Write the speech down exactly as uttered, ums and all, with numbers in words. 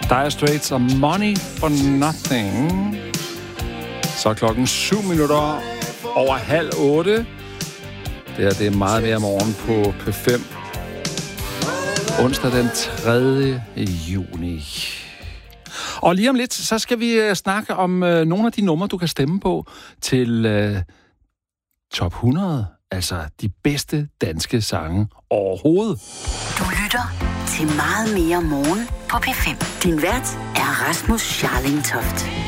Dire Straits og Money for Nothing. Så er klokken syv minutter over halv otte. Det her, det er meget mere morgen på P fem. Onsdag den tredje juni. Og lige om lidt, så skal vi snakke om øh, nogle af de numre, du kan stemme på til øh, top hundrede. Altså de bedste danske sange overhovedet. Du lytter til meget mere morgen på P fem. Din vært er Rasmus Scharling Toft.